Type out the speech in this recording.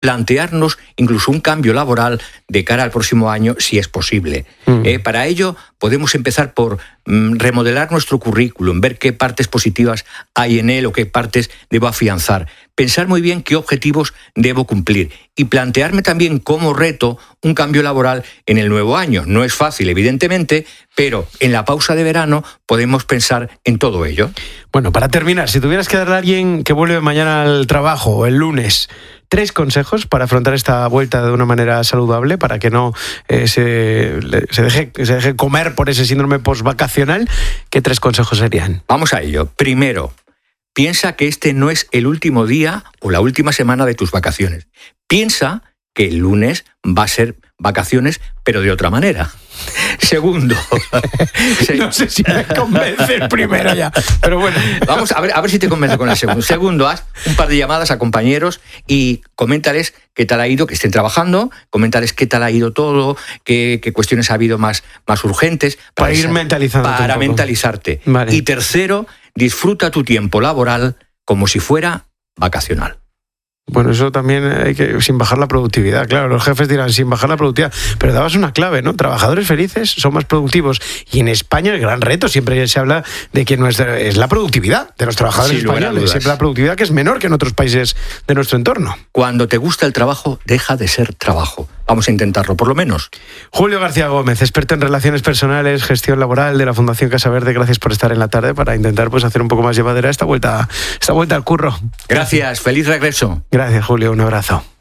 plantearnos incluso un cambio laboral de cara al próximo año, si es posible. Para ello, podemos empezar por remodelar nuestro currículum, ver qué partes positivas hay en él o qué partes debo afianzar, pensar muy bien qué objetivos debo cumplir y plantearme también como reto un cambio laboral en el nuevo año. No es fácil, evidentemente, pero en la pausa de verano podemos pensar en todo ello. Bueno, para terminar, si tuvieras que darle a alguien que vuelve mañana al trabajo o el lunes 3 consejos para afrontar esta vuelta de una manera saludable, para que no se deje comer por ese síndrome postvacacional, ¿qué 3 consejos serían? Vamos a ello. Primero, piensa que este no es el último día o la última semana de tus vacaciones. Piensa que el lunes va a ser vacaciones, pero de otra manera. Segundo, no sé si me convence el primero ya, pero bueno. Vamos a ver si te convenzo con el segundo. Segundo, haz un par de llamadas a compañeros y coméntales qué tal ha ido, que estén trabajando, coméntales qué tal ha ido todo, qué cuestiones ha habido más urgentes. Para ir mentalizando. Para mentalizarte. Vale. Y tercero, disfruta tu tiempo laboral como si fuera vacacional. Bueno, eso también hay que, sin bajar la productividad. Claro, los jefes dirán, sin bajar la productividad. Pero dabas una clave, ¿no? Trabajadores felices son más productivos. Y en España el gran reto siempre se habla de que es la productividad de los trabajadores españoles. Siempre la productividad que es menor que en otros países de nuestro entorno. Cuando te gusta el trabajo, deja de ser trabajo. Vamos a intentarlo, por lo menos. Julio García Gómez, experto en relaciones personales, gestión laboral de la Fundación Casa Verde. Gracias por estar en la tarde para intentar hacer un poco más llevadera esta vuelta al curro. Gracias, feliz regreso. Gracias, Julio, un abrazo.